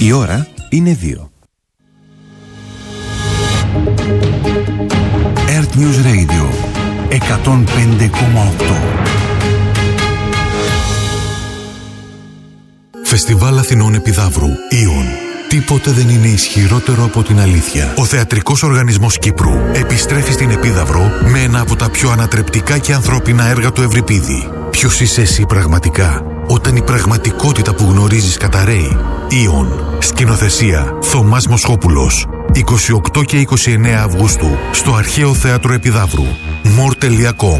Η ώρα είναι 2. Earth News Radio 105,8. Φεστιβάλ Αθηνών Επιδαύρου, Ιον. Τίποτε δεν είναι ισχυρότερο από την αλήθεια. Ο Θεατρικός Οργανισμός Κύπρου επιστρέφει στην Επίδαυρο με ένα από τα πιο ανατρεπτικά και ανθρώπινα έργα του Ευρυπίδη. Ποιος είσαι εσύ πραγματικά, όταν η πραγματικότητα που γνωρίζεις καταρρέει? Ιον. Σκηνοθεσία Θωμάς Μοσχόπουλος. 28 και 29 Αυγούστου στο Αρχαίο Θέατρο Επιδαύρου. more.com.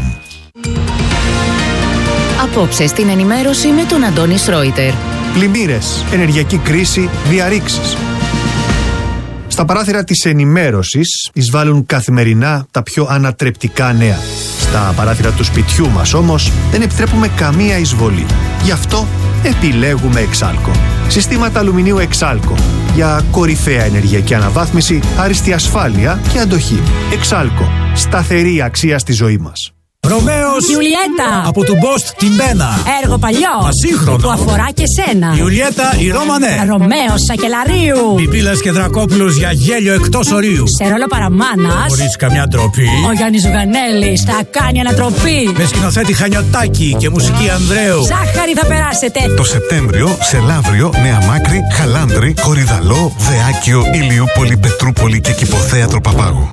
Απόψε στην ενημέρωση με τον Αντώνη Σρόιτερ. Πλημμύρες, ενεργειακή κρίση, διαρρήξεις. Στα παράθυρα της ενημέρωσης εισβάλλουν καθημερινά τα πιο ανατρεπτικά νέα. Στα παράθυρα του σπιτιού μας όμως δεν επιτρέπουμε καμία εισβολή. Γι' αυτό επιλέγουμε Εξάλκο. Συστήματα αλουμινίου Εξάλκο για κορυφαία ενεργειακή αναβάθμιση, άριστη ασφάλεια και αντοχή. Εξάλκο. Σταθερή αξία στη ζωή μας. Ρωμαίος Ιουλιέτα από του Μπόστ την Πένα. Έργο παλιό Ασύγχρονο που αφορά και σένα. Ιουλιέτα η Ρώμανε. Ρωμαίος Σακελαρίου. Πιπίλας και Δρακόπουλος για γέλιο εκτός ορίου. Σε ρόλο παραμάνας Χωρίς καμιά ντροπή. ο Γιάννης Ζουγανέλης θα κάνει ανατροπή. Με σκηνοθέτη Χανιωτάκη και μουσική Ανδρέου. Ζάχαρη θα περάσετε. Το Σεπτέμβριο σε Λαύριο, Νέα Μάκρη, Χαλάνδρη, Κορυδαλό, Δεάκιο, Ηλιούπολη, Πετρούπολη και Κηποθέατρο Παπάγου.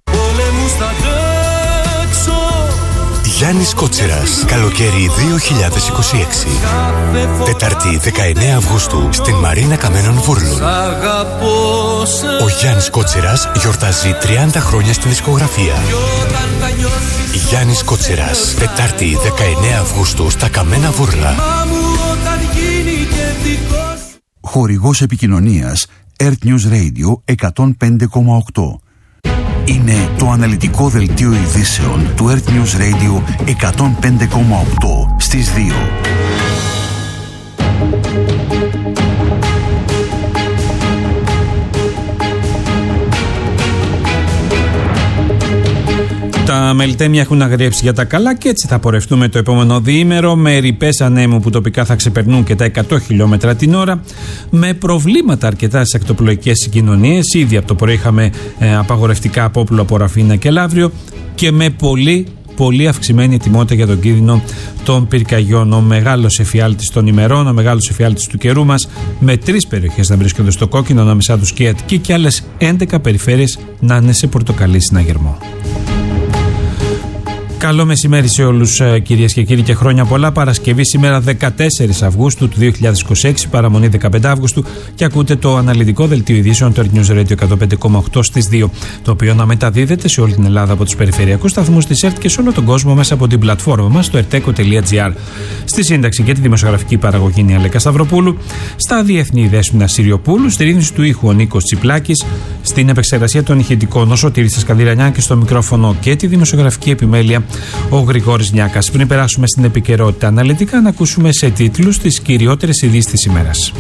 Γιάννης Κότσιρας, καλοκαίρι 2026. Τετάρτη 19 Αυγούστου στην Μαρίνα Καμένων Βούρλων. Ο Γιάννης Κότσιρας γιορτάζει 30 χρόνια στην δισκογραφία. Γιάννης Κότσιρας, Τετάρτη 19 Αυγούστου στα Καμένα Βούρλα. Χορηγός επικοινωνίας Earth News Radio 105,8. Είναι το αναλυτικό δελτίο ειδήσεων του Earth News Radio 105,8 στις 2. Τα μελιτέμια έχουν αγριέψει για τα καλά και έτσι θα πορευτούμε το επόμενο διήμερο με ρηπές ανέμου που τοπικά θα ξεπερνούν και τα 100 χιλιόμετρα την ώρα, με προβλήματα αρκετά στις ακτοπλοϊκές συγκοινωνίες. Ήδη από το πρωί είχαμε απαγορευτικά από Όπλο, από Ραφίνα και Λαύριο, και με πολύ αυξημένη ετοιμότητα για τον κίνδυνο των πυρκαγιών. Ο μεγάλος εφιάλτης των ημερών, ο μεγάλος εφιάλτης του καιρού μας, με 3 περιοχές να βρίσκονται στο κόκκινο, ανάμεσά τους και η Αττική, και άλλες 11 περιφέρειες να είναι σε πορτοκαλί συναγερμό. Καλό μεσημέρι σε όλους, κυρίες και κύριοι, και χρόνια πολλά. Παρασκευή σήμερα 14 Αυγούστου του 2026, παραμονή 15 Αυγούστου, και ακούτε το αναλυτικό δελτίο ειδήσεων του Earth News Radio 105,8 στις 2, το οποίο να μεταδίδεται σε όλη την Ελλάδα από τους περιφερειακούς σταθμούς της ΕΡΤ και σε όλο τον κόσμο μέσα από την πλατφόρμα μας στο erteco.gr. Στη σύνταξη και τη δημοσιογραφική παραγωγή είναι η Αλέκα Σταυροπούλου, στα διεθνή δέσποινα Συριοπούλου, στη ρύθμιση του ήχου ο Νίκος Τσιπλάκης, στην επεξεργασία των ηχητικών ο Σωτήρης Σκανδυρανιά και στο μικρόφωνο και τη δημοσιογραφική επιμέλεια ο Γρηγόρης Νιάκας. Πριν περάσουμε στην επικαιρότητα αναλυτικά, να ακούσουμε σε τίτλους τις κυριότερες ειδήσεις της ημέρας.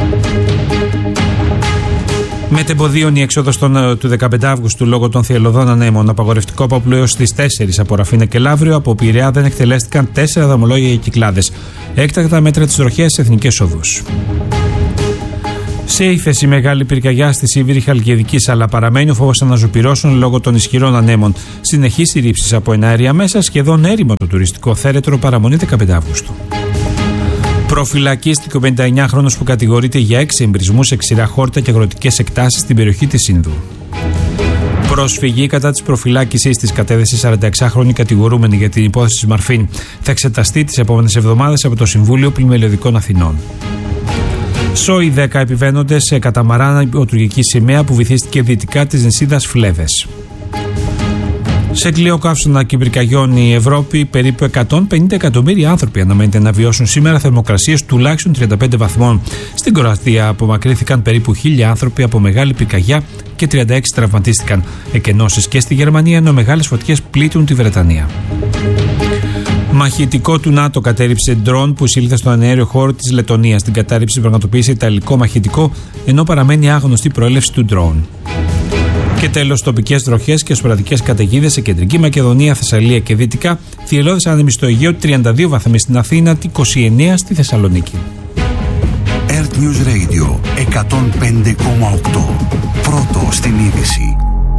Μετεμποδίων η έξοδος του 15 Αύγουστου λόγω των θυελλωδών ανέμων. Απαγορευτικό από Όπλο έως τις 4 από Ραφίνα και Λαύριο. Από Πειραιά δεν εκτελέστηκαν 4 δρομολόγια για κυκλάδες. Έκτακτα μέτρα της τροχέας εθνικές οδούς. Σε ύφεση μεγάλη πυρκαγιά στη Σίβηρη Χαλκιδικής, αλλά παραμένει ο φόβος αναζωπυρώσεων λόγω των ισχυρών ανέμων. Συνεχείς οι ρήψεις από εναέρια μέσα, σχεδόν έρημο το τουριστικό θέρετρο, παραμονή 15 Αυγούστου. Προφυλακίστηκε ο 59χρονος που κατηγορείται για 6 εμπρισμούς σε ξηρά χόρτα και αγροτικές εκτάσεις στην περιοχή της Ινδού. Προσφυγή κατά της προφυλάκησης της κατέθεσε 46χρονη κατηγορούμενη για την υπόθεση της Μαρφίν. Θα εξεταστεί τις επόμενες εβδομάδες από το Συμβούλιο Πλημελιωδικών Αθηνών. Σόι 10 επιβαίνονται σε καταμαράν υποτουρκική σημαία που βυθίστηκε δυτικά της νησίδας Φλέβες. Σε κλειό καύσωνα και πυρκαγιών η Ευρώπη, περίπου 150 εκατομμύρια άνθρωποι αναμένεται να βιώσουν σήμερα θερμοκρασίες τουλάχιστον 35 βαθμών. Στην Κροατία απομακρύνθηκαν περίπου 1.000 άνθρωποι από μεγάλη πυρκαγιά και 36 τραυματίστηκαν. Εκενώσεις και στη Γερμανία, ενώ μεγάλες φωτιές πλήττουν τη Βρετανία. Μαχητικό του ΝΑΤΟ κατέρριψε ντρόν που εισήλθε στον αέριο χώρο της Λετωνίας. Την κατάρριψη πραγματοποίησε ιταλικό μαχητικό, ενώ παραμένει άγνωστη η προέλευση του ντρόν. Και τέλος, τοπικές βροχές και σποραδικές καταιγίδες σε κεντρική Μακεδονία, Θεσσαλία και Δυτικά. Θυελλώδες άνεμοι στο Αιγαίο, 32 βαθμοί στην Αθήνα, 29 στη Θεσσαλονίκη. Earth News Radio 105,8. Πρώτο στην είδηση.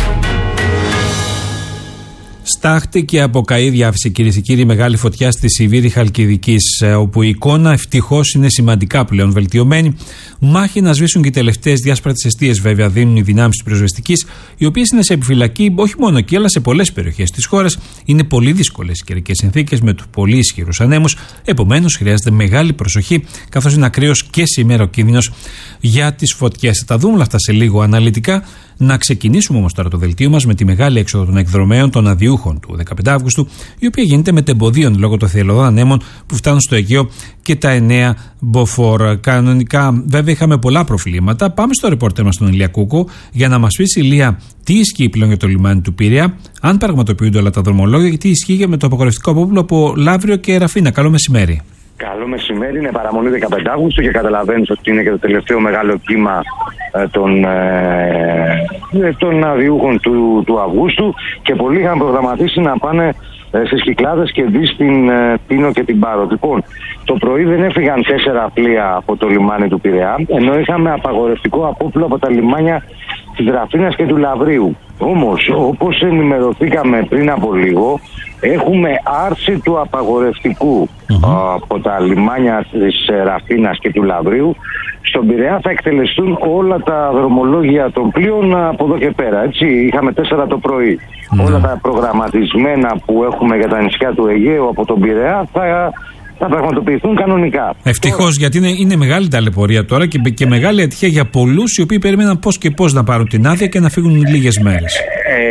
Στάχτη και από καΐδια άφησε, κυρίες και κύριοι, μεγάλη φωτιά στη Σιβήρη Χαλκιδικής, όπου η εικόνα ευτυχώς είναι σημαντικά πλέον βελτιωμένη. Μάχη να σβήσουν και οι τελευταίες διάσπαρτες εστίες, βέβαια, δίνουν οι δυνάμεις της πυροσβεστικής, οι οποίες είναι σε επιφυλακή όχι μόνο εκεί, αλλά σε πολλές περιοχές της χώρας. Είναι πολύ δύσκολες οι καιρικές συνθήκες με τους πολύ ισχυρούς ανέμους. Επομένως, χρειάζεται μεγάλη προσοχή, καθώς είναι ακραίος και σήμερα ο κίνδυνος για τις φωτιές. Θα τα δούμε όλα αυτά σε λίγο αναλυτικά. Να ξεκινήσουμε όμως τώρα το δελτίο μας με τη μεγάλη έξοδο των εκδρομέων των αδειούχων του 15 Αύγουστου, η οποία γίνεται μετεμποδίων λόγω των θελωδών ανέμων που φτάνουν στο Αιγαίο και τα 9 μποφόρ. Κανονικά, βέβαια, είχαμε πολλά προβλήματα. Πάμε στο ρεπόρτερ μας τον Ηλία Κούκο για να μας πει, Ηλία, τι ισχύει πλέον για το λιμάνι του Πειραιά, αν πραγματοποιούνται όλα τα δρομολόγια, και τι ισχύει με το απαγορευτικό απόπλο από Λαύριο και Ραφίνα. Καλό μεσημέρι. Καλό μεσημέρι, είναι παραμονή 15 Αύγουστου και καταλαβαίνεις ότι είναι και το τελευταίο μεγάλο κύμα των αδειούχων του Αυγούστου, και πολλοί είχαν προγραμματίσει να πάνε στις Κυκλάδες και δει στην Τίνο και την Πάρο. Λοιπόν, το πρωί δεν έφυγαν 4 πλοία από το λιμάνι του Πειραιά, ενώ είχαμε απαγορευτικό απόπλο από τα λιμάνια της Ραφίνας και του Λαβρίου. Όμως, όπως ενημερωθήκαμε πριν από λίγο, έχουμε άρση του απαγορευτικού από τα λιμάνια της Ραφίνας και του Λαβρίου. Στον Πειραιά θα εκτελεστούν όλα τα δρομολόγια των πλοίων από εδώ και πέρα. Έτσι, είχαμε 4 το πρωί. Όλα τα προγραμματισμένα που έχουμε για τα νησιά του Αιγαίου από τον Πειραιά θα πραγματοποιηθούν κανονικά. Ευτυχώς, γιατί είναι μεγάλη ταλαιπωρία τώρα και μεγάλη ατυχία για πολλούς οι οποίοι περίμεναν πώς και πώς να πάρουν την άδεια και να φύγουν λίγες μέρες.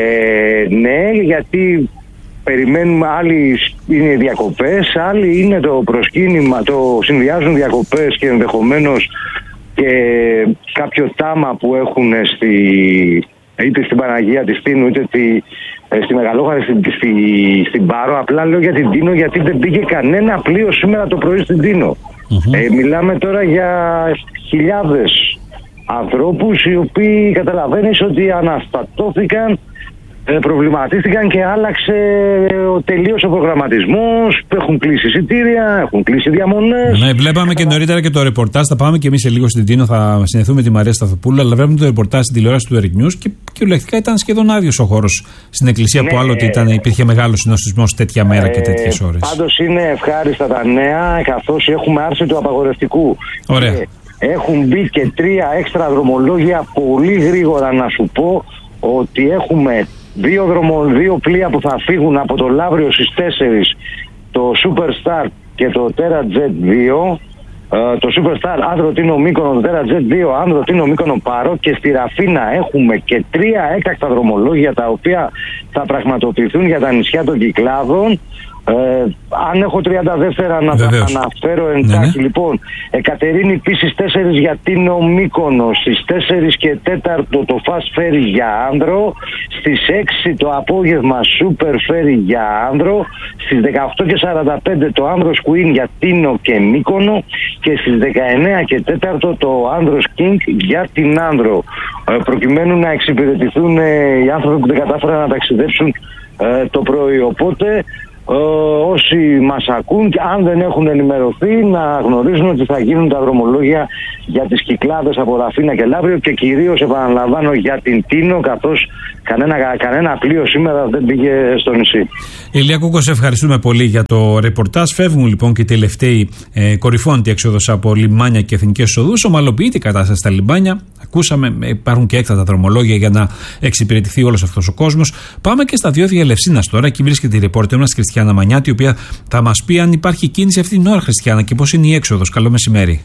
Ναι, γιατί περιμένουμε, άλλοι είναι διακοπές, άλλοι είναι το προσκύνημα, το συνδυάζουν διακοπές και ενδεχομένως και κάποιο τάμα που έχουν είτε στην Παναγία της Τίνου είτε στη Μεγαλόχαρη στην Πάρο. Απλά λέω για την Τίνο γιατί δεν πήγε κανένα πλοίο σήμερα το πρωί στην Τίνο. Μιλάμε τώρα για χιλιάδες ανθρώπους οι οποίοι καταλαβαίνεις ότι αναστατώθηκαν, προβληματίστηκαν και άλλαξε τελείως ο προγραμματισμός. Έχουν κλείσει εισιτήρια, έχουν κλείσει διαμονές. Ναι, βλέπαμε και νωρίτερα και το ρεπορτάζ. Θα πάμε και εμείς σε λίγο στην Τίνο, θα συνεχθούμε τη Μαρία Σταθοπούλου. Αλλά βλέπουμε το ρεπορτάζ στην τηλεόραση του Erik News και κυριολεκτικά ήταν σχεδόν άδειος ο χώρος στην εκκλησία, που άλλοτε υπήρχε μεγάλος συνοστισμός τέτοια μέρα και τέτοιες ώρες. Πάντως είναι ευχάριστα τα νέα, καθώς έχουμε άρση του απαγορευτικού. Ωραία. Έχουν μπει και 3 έξτρα δρομολόγια πολύ γρήγορα, να σου πω ότι έχουμε 2 πλοία που θα φύγουν από το Λαύριο στις 4, το Superstar και το TerraJet 2. Το Superstar Άνδρο Τίνο Μύκονο, το TerraJet 2 Άνδρο Τίνο Μύκονο Πάρο, και στη Ραφίνα έχουμε και 3 έκτακτα δρομολόγια τα οποία θα πραγματοποιηθούν για τα νησιά των Κυκλάδων. Αν έχω 30 δεύτερα να τα αναφέρω εντάχει. Λοιπόν, Εκατερίνη επίσης 4 για Τίνο Μύκονο, στις 4 και 4 το Fast Ferry για Άνδρο, στις 6 το απόγευμα Super Ferry για Άνδρο, στις 18 και 45 το Άνδρος Queen για Τίνο και Μύκονο, και στις 19 και 4 το Άνδρος King για την Άνδρο, προκειμένου να εξυπηρετηθούν οι άνθρωποι που δεν κατάφεραν να ταξιδέψουν το πρωί. Οπότε όσοι μας ακούν, και αν δεν έχουν ενημερωθεί, να γνωρίζουν ότι θα γίνουν τα δρομολόγια για τις Κυκλάδες από Ραφίνα και Λαύριο, και κυρίως, επαναλαμβάνω, για την Τίνο, καθώς κανένα πλοίο σήμερα δεν πήγε στο νησί. Ηλία Κούκο, σε ευχαριστούμε πολύ για το ρεπορτάζ. Φεύγουν λοιπόν και οι τελευταίοι, κορυφώνεται η έξοδος από λιμάνια και εθνικές οδούς. Ομαλοποιείται η κατάσταση στα λιμάνια. Ακούσαμε, υπάρχουν και έκτατα δρομολόγια για να εξυπηρετηθεί όλος αυτός ο κόσμος. Πάμε και στα διόδια Ελευσίνας τώρα. Εκεί βρίσκεται η ρεπόρτερ μας, Χριστιανά Μανιάτη, η οποία θα μας πει αν υπάρχει κίνηση αυτή την ώρα, Χριστιανά, και πώς είναι η έξοδος. Καλό μεσημέρι.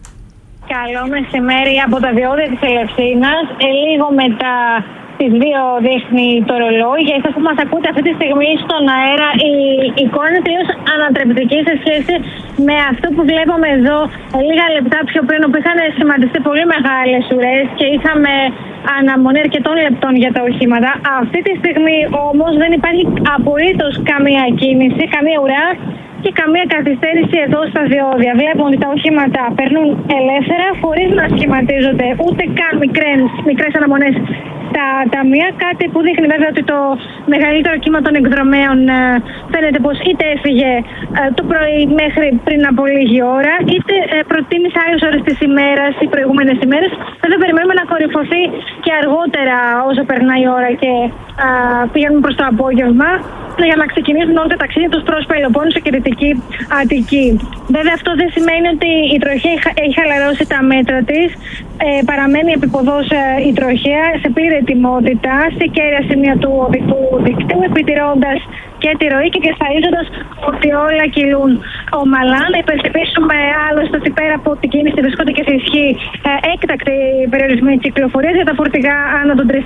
Καλό μεσημέρι από τα διόδια της Ελευσίνας. Λίγο μετά τις 2 δείχνει το ρολόι. Για εσάς που μας ακούτε αυτή τη στιγμή στον αέρα, η εικόνα είναι τελείως ανατρεπτική σε σχέση με αυτό που βλέπαμε εδώ λίγα λεπτά πιο πριν, όπου είχαν σχηματιστεί πολύ μεγάλες ουρές και είχαμε αναμονή αρκετών λεπτών για τα οχήματα. Αυτή τη στιγμή όμως δεν υπάρχει απολύτως καμία κίνηση, καμία ουρά και καμία καθυστέρηση εδώ στα διόδια. Βλέπουμε ότι τα οχήματα περνούν ελεύθερα, χωρίς να σχηματίζονται ούτε καν μικρές αναμονές στα ταμεία. Κάτι που δείχνει βέβαια ότι το μεγαλύτερο κύμα των εκδρομέων φαίνεται πως είτε έφυγε το πρωί μέχρι πριν από λίγη ώρα, είτε προτίμησε άλλες ώρες της ημέρας ή προηγούμενες ημέρες. Βέβαια περιμένουμε να κορυφωθεί και αργότερα όσο περνάει η ώρα και πηγαίνουμε προς το απόγευμα, για να ξεκινήσουν όλα τα ταξίδια τους προς Πελοπόννησο και Δυτική Αττική. Βέβαια αυτό δεν σημαίνει ότι η τροχέα έχει χαλαρώσει τα μέτρα της. Παραμένει επιποδός η τροχέα σε πλήρη ετοιμότητα σε κέρια σημεία του οδικού δικτύου, επιτηρώντας και τη ροή και διασφαλίζοντας ότι όλα κυλούν ομαλά. Να υπενθυμίσουμε άλλωστε ότι πέρα από την κίνηση βρισκόνται και σε ισχύ έκτακτη περιορισμοί κυκλοφορίας για τα φορτηγά άνω των 3,5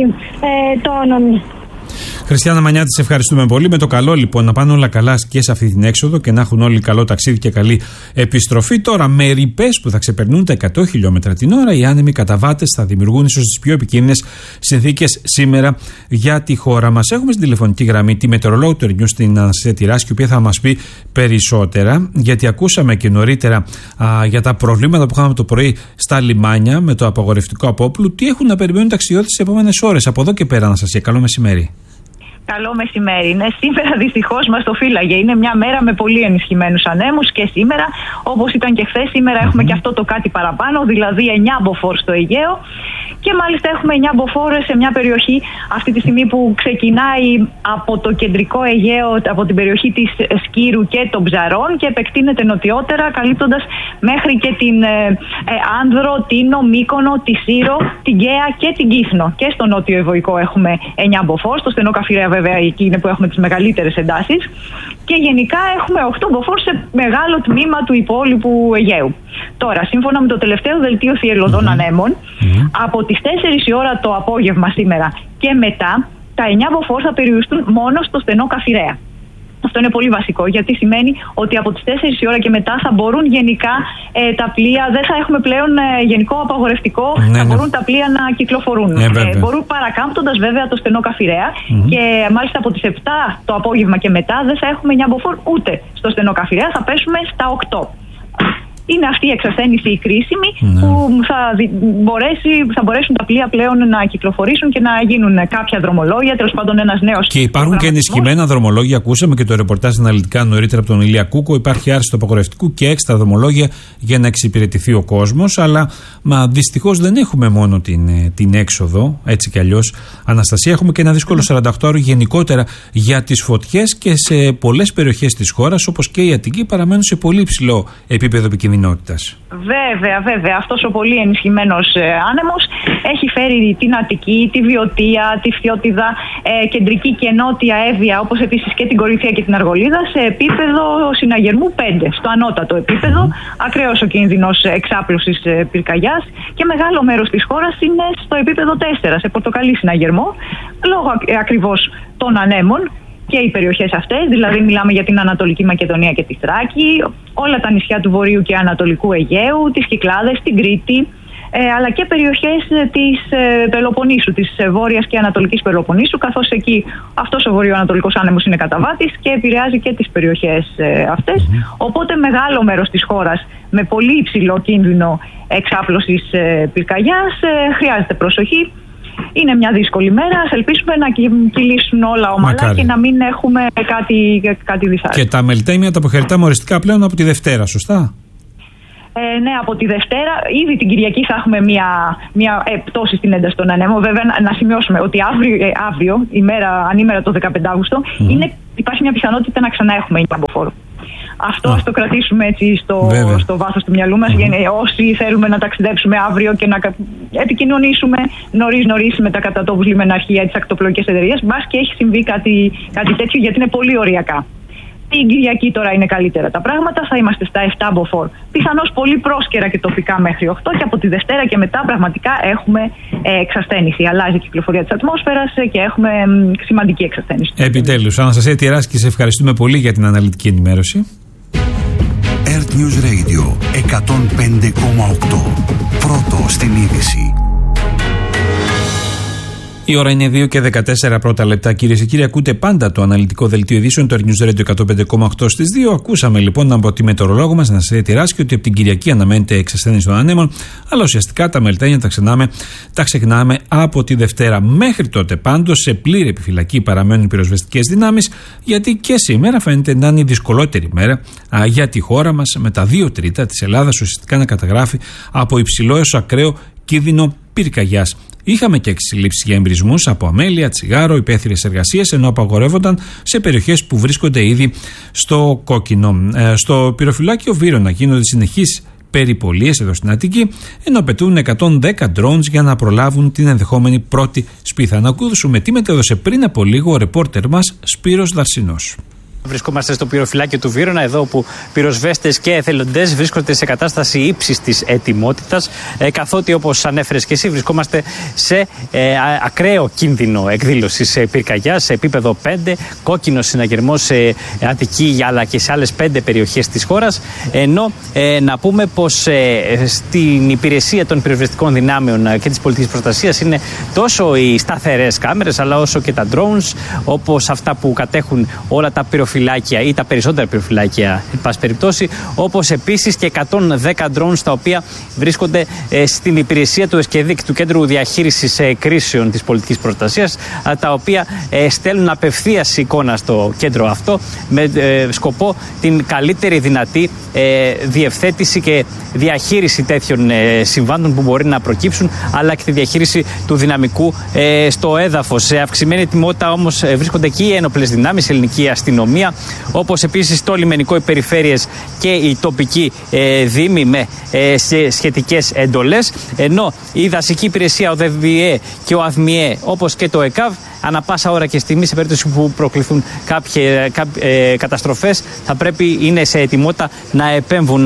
τόνων. Χριστιάνα Μανιάτη, σε ευχαριστούμε πολύ. Με το καλό λοιπόν να πάνε όλα καλά και σε αυτή την έξοδο και να έχουν όλοι καλό ταξίδι και καλή επιστροφή. Τώρα, με ρηπές που θα ξεπερνούν τα 100 χιλιόμετρα την ώρα, οι άνεμοι καταβάτες θα δημιουργούν ίσως τις πιο επικίνδυνες συνθήκες σήμερα για τη χώρα μας. Έχουμε στην τηλεφωνική γραμμή τη μετεωρολόγο του News, την Αναστασία Τυράσσκη, η οποία θα μας πει περισσότερα, γιατί ακούσαμε και νωρίτερα για τα προβλήματα που είχαμε το πρωί στα λιμάνια με το απαγορευτικό απόπλου. Τι έχουν να περιμένουν ταξιδιώτες τις επόμενες ώρες. Από εδώ και πέρα, Αναστασία, καλό μεσημέρι. Καλό μεσημέρι. Ναι, σήμερα δυστυχώς μας το φύλαγε. Είναι μια μέρα με πολύ ενισχυμένους ανέμους και σήμερα, όπως ήταν και χθες, σήμερα έχουμε και αυτό το κάτι παραπάνω, δηλαδή 9 μποφόρ στο Αιγαίο. Και μάλιστα έχουμε 9 μποφόρ σε μια περιοχή αυτή τη στιγμή που ξεκινάει από το κεντρικό Αιγαίο, από την περιοχή της Σκύρου και των Ψαρών και επεκτείνεται νοτιότερα, καλύπτοντας μέχρι και την Άνδρο, Τίνο, Μύκονο, τη Σύρο, την Καία και την Κύθνο. Και στο νότιο Ευωικό έχουμε 9 μποφόρ, στο στενό Καφιρέα βέβαια εκεί είναι που έχουμε τις μεγαλύτερες εντάσεις. Και γενικά έχουμε 8 μποφόρ σε μεγάλο τμήμα του υπόλοιπου Αιγαίου. Τώρα, σύμφωνα με το τελευταίο δελτίο θυελλωδών ανέμων, από τις 4 η ώρα το απόγευμα σήμερα και μετά, τα 9 μποφόρ θα περιοριστούν μόνο στο στενό Καφιρέα. Αυτό είναι πολύ βασικό, γιατί σημαίνει ότι από τις 4 η ώρα και μετά θα μπορούν γενικά τα πλοία, δεν θα έχουμε πλέον γενικό απαγορευτικό, θα μπορούν τα πλοία να κυκλοφορούν. Μπορούν παρακάμπτοντας βέβαια το στενό Καφιρέα και μάλιστα από τις 7 το απόγευμα και μετά δεν θα έχουμε 9 μποφόρ ούτε στο στενό Καφιρέα, θα πέσουμε στα 8. Είναι αυτή η εξασθένηση η κρίσιμη που θα μπορέσουν τα πλοία πλέον να κυκλοφορήσουν και να γίνουν κάποια δρομολόγια, τέλος πάντων ένας νέος. Και υπάρχουν και ενισχυμένα δρομολόγια. Ακούσαμε και το ρεπορτάζ αναλυτικά νωρίτερα από τον Ηλία Κούκο. Υπάρχει άρση του απαγορευτικού και έξτρα δρομολόγια για να εξυπηρετηθεί ο κόσμος. Αλλά δυστυχώς δεν έχουμε μόνο την έξοδο, έτσι κι αλλιώς. Αναστασία, έχουμε και ένα δύσκολο 48ωρο γενικότερα για τις φωτιές και σε πολλές περιοχές της χώρας, όπως και η Αττική, παραμένουν σε πολύ υψηλό επίπεδο επικινδυνότητας. Βέβαια. Αυτός ο πολύ ενισχυμένος άνεμος έχει φέρει την Αττική, τη Βιωτία, τη Φθιώτιδα, κεντρική και νότια Εύβοια, όπως επίσης και την Κορινθία και την Αργολίδα, σε επίπεδο συναγερμού 5, στο ανώτατο επίπεδο. Ακραίος ο κίνδυνος εξάπλωσης πυρκαγιάς και μεγάλο μέρος της χώρας είναι στο επίπεδο 4, σε πορτοκαλί συναγερμό, λόγω ακριβώς των ανέμων. Και οι περιοχές αυτές, δηλαδή μιλάμε για την Ανατολική Μακεδονία και τη Θράκη, όλα τα νησιά του Βορείου και Ανατολικού Αιγαίου, τις Κυκλάδες, την Κρήτη, αλλά και περιοχές της Πελοποννήσου, της Βόρειας και Ανατολικής Πελοποννήσου, καθώς εκεί αυτός ο βορειοανατολικός άνεμος είναι καταβάτης και επηρεάζει και τις περιοχές αυτές. Οπότε μεγάλο μέρος της χώρας με πολύ υψηλό κίνδυνο εξάπλωσης πυρκαγιάς χρειάζεται προσοχή. Είναι μια δύσκολη μέρα. Ας ελπίσουμε να κυλήσουν όλα ομαλά και να μην έχουμε κάτι δυσάρεστο. Και τα μελτέμια, τα αποχαιρετάμε οριστικά πλέον από τη Δευτέρα, σωστά? Ναι, από τη Δευτέρα. Ήδη την Κυριακή θα έχουμε μια πτώση στην ένταση των ανέμων. Βέβαια, να σημειώσουμε ότι αύριο ανήμερα το 15 Αύγουστο, υπάρχει μια πιθανότητα να ξανά έχουμε 9 μποφόρ. Αυτό ας το κρατήσουμε έτσι στο βάθος του μυαλού μας, για όσοι θέλουμε να ταξιδέψουμε αύριο και να επικοινωνήσουμε νωρίς με τα κατατόπους λιμεναρχεία, τις ακτοπλοϊκές εταιρείες, μπας και έχει συμβεί κάτι τέτοιο, γιατί είναι πολύ ωριακά. Την Κυριακή τώρα είναι καλύτερα τα πράγματα, θα είμαστε στα 7 μποφόρ. Πιθανώς πολύ πρόσκαιρα και τοπικά μέχρι 8, και από τη Δευτέρα και μετά πραγματικά έχουμε εξασθένηση. Αλλάζει η κυκλοφορία της ατμόσφαιρας και έχουμε σημαντική εξασθένηση. Επιτέλους, Αναστασία Τυράσσκη, σε ευχαριστούμε πολύ για την αναλυτική ενημέρωση. Earth News Radio 105,8. Πρώτο στην είδηση. Η ώρα είναι 2 και 14 πρώτα λεπτά. Κυρίες και κύριοι, ακούτε πάντα το αναλυτικό δελτίο ειδήσεων του News Radio 105,8 στις 2. Ακούσαμε λοιπόν από τη μετεωρολόγο μας να σε τηράσει ότι από την Κυριακή αναμένεται εξασθένιση των ανέμων, αλλά ουσιαστικά τα μελτένια τα ξεχνάμε από τη Δευτέρα. Μέχρι τότε πάντως σε πλήρη επιφυλακή παραμένουν οι πυροσβεστικές δυνάμεις, γιατί και σήμερα φαίνεται να είναι η δυσκολότερη μέρα για τη χώρα μας, με τα 2/3 της Ελλάδας ουσιαστικά να καταγράφει από υψηλό έως ακραίο κίνδυνο πυρκαγιάς. Είχαμε και συλλήψεις για εμπρισμούς από αμέλεια, τσιγάρο, υπαίθριες εργασίες, ενώ απαγορεύονταν σε περιοχές που βρίσκονται ήδη στο κόκκινο. Στο πυροφυλάκιο Βύρωνα γίνονται συνεχείς περιπολίες εδώ στην Αττική, ενώ απαιτούν 110 drones για να προλάβουν την ενδεχόμενη πρώτη σπίθα. Να ακούσουμε τι μετέδωσε πριν από λίγο ο ρεπόρτερ μας Σπύρος Δαρσινός. Βρισκόμαστε στο πυροφυλάκιο του Βύρωνα, εδώ που πυροσβέστες και εθελοντές βρίσκονται σε κατάσταση ύψης της ετοιμότητας, καθότι όπως ανέφερες και εσύ βρισκόμαστε σε ακραίο κίνδυνο εκδήλωσης πυρκαγιάς σε επίπεδο 5, κόκκινο συναγερμός σε Αττική αλλά και σε άλλες 5 περιοχές της χώρας, ενώ να πούμε πως στην υπηρεσία των πυροσβεστικών δυνάμεων και της πολιτικής προστασίας είναι τόσο οι σταθερές κάμερες αλλά όσο και τα drones, όπως αυτά που κατέχουν όλα τα πυροφυλάκια ή τα περισσότερα πυροφυλάκια, εν πάση περιπτώσει, όπως επίσης και 110 drones τα οποία βρίσκονται στην υπηρεσία του ΕΣΚΕΔΙΚ, του Κέντρου Διαχείρισης Κρίσεων της Πολιτικής Προστασίας, τα οποία στέλνουν απευθείας εικόνα στο κέντρο αυτό με σκοπό την καλύτερη δυνατή διευθέτηση και διαχείριση τέτοιων συμβάντων που μπορεί να προκύψουν, αλλά και τη διαχείριση του δυναμικού στο έδαφος. Σε αυξημένη ετοιμότητα όμως βρίσκονται και οι ένοπλες δυνάμεις, η ελληνική αστυνομία, όπως επίσης το λιμενικό, οι περιφέρειες και οι τοπικοί δήμοι με σχετικές εντολές, ενώ η δασική υπηρεσία, ο ΔΕΒΙΕ και ο ΑΔΜΙΕ, όπως και το ΕΚΑΒ, ανά πάσα ώρα και στιγμή, σε περίπτωση που προκληθούν κάποιες καταστροφές, θα πρέπει είναι σε ετοιμότητα να επέμβουν.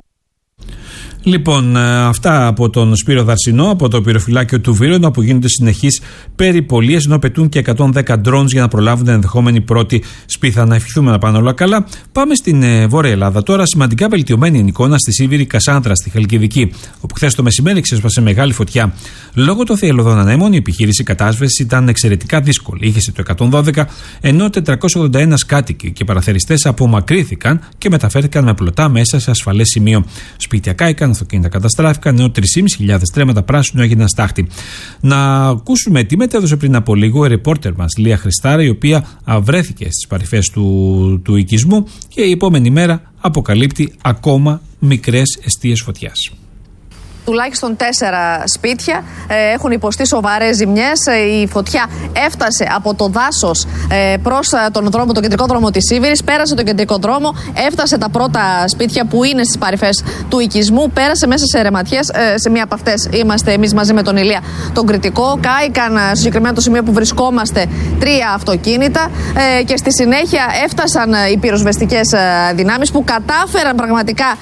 Λοιπόν, αυτά από τον Σπύρο Δαρσινό, από το πυροφυλάκιο του Βύρωνα, που γίνονται συνεχείς περιπολίες, ενώ πετούν και 110 drones για να προλάβουν την ενδεχόμενη πρώτη σπίθα. Να ευχηθούμε να πάνε όλα καλά. Πάμε στην Βόρεια Ελλάδα τώρα. Σημαντικά βελτιωμένη είναι η εικόνα στη Σίβηρη Κασάνδρα, στη Χαλκιδική, όπου χθες το μεσημέρι ξέσπασε μεγάλη φωτιά. Λόγω των θυελλωδών ανέμων, η επιχείρηση κατάσβεσης ήταν εξαιρετικά δύσκολη. Είχε το 112, ενώ 481 κάτοικοι και παραθεριστές απομακρύθηκαν και μεταφέρθηκαν με πλωτά μέσα σε ασφαλές σημείο. Σπίτια κάηκαν, αυτοκίνητα καταστράφηκαν, ενώ 3.500 τρέματα πράσινου έγιναν στάχτη. Να ακούσουμε τι μετέδωσε πριν από λίγο η ρεπόρτερ μας Λία Χριστάρα, η οποία βρέθηκε στις παρυφές του οικισμού και η επόμενη μέρα αποκαλύπτει ακόμα μικρές εστίες φωτιάς. Τουλάχιστον 4 σπίτια έχουν υποστεί σοβαρές ζημιές. Η φωτιά έφτασε από το δάσος προς τον δρόμο, τον κεντρικό δρόμο της Σίβηρης, πέρασε τον κεντρικό δρόμο, έφτασε τα πρώτα σπίτια που είναι στις παρυφές του οικισμού, πέρασε μέσα σε ρεματιές. Σε μία από αυτές είμαστε εμείς μαζί με τον Ηλία τον Κρητικό. Κάηκαν στο συγκεκριμένο το σημείο που βρισκόμαστε 3 αυτοκίνητα και στη συνέχεια έφτασαν οι πυροσβεστικές δυνάμεις που κατάφεραν πραγματικά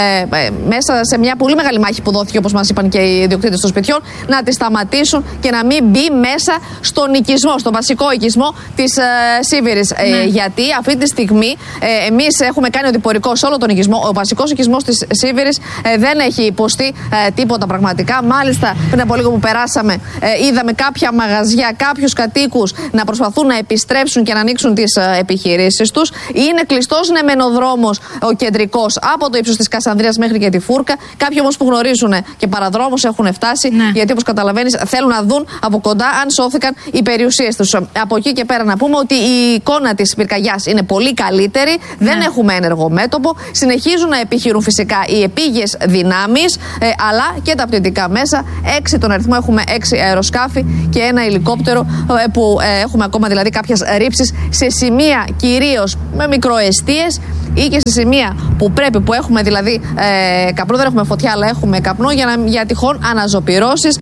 μέσα σε μια πολύ μεγάλη μάχη που δόθηκε, όπως μας είπαν και οι ιδιοκτήτες των σπιτιών, να τις σταματήσουν και να μην μπει μέσα στον οικισμό, στον βασικό οικισμό της Σίβηρης. Γιατί αυτή τη στιγμή εμείς έχουμε κάνει οδηπορικό σε όλο τον οικισμό. Ο βασικός οικισμός της Σίβηρης δεν έχει υποστεί τίποτα πραγματικά. Μάλιστα, πριν από λίγο που περάσαμε, είδαμε κάποια μαγαζιά, κάποιους κατοίκους να προσπαθούν να επιστρέψουν και να ανοίξουν τις επιχειρήσεις τους. Είναι κλειστός μενοδρόμος ο κεντρικός από το ύψος της Κασανδρίας μέχρι και τη Φούρκα. Κάποιοι όμως που γνωρίζουν και παραδρόμους έχουν φτάσει, γιατί όπως καταλαβαίνεις θέλουν να δουν από κοντά αν σώθηκαν οι περιουσίες τους. Από εκεί και πέρα να πούμε ότι η εικόνα της πυρκαγιάς είναι πολύ καλύτερη, δεν έχουμε ένεργο μέτωπο, συνεχίζουν να επιχειρούν φυσικά οι επίγειες δυνάμεις, αλλά και τα πτυτικά μέσα. 6 τον αριθμό, έχουμε 6 αεροσκάφη και ένα ελικόπτερο, που έχουμε ακόμα δηλαδή κάποιες ρήψεις σε σημεία κυρίως με μικροεστίες ή και σε σημεία που πρέπει, που έχουμε δηλαδή καπνό, δεν έχουμε φωτιά αλλά έχουμε καπνό για τυχόν αναζωπυρώσεις.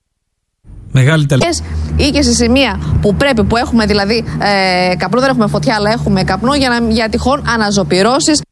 Μεγάλη Ή και σε σημεία που πρέπει, που έχουμε δηλαδή καπνό, δεν έχουμε φωτιά αλλά έχουμε καπνό για τυχόν αναζωπυρώσεις.